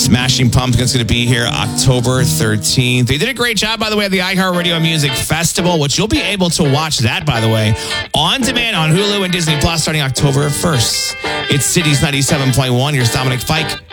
Smashing Pumpkins going to be here October 13th. They did a great job, by the way, at the iHeartRadio Music Festival, which you'll be able to watch that, by the way, on demand on Hulu and Disney Plus starting October 1st. It's Cities 97.1. Here's Dominic Fike.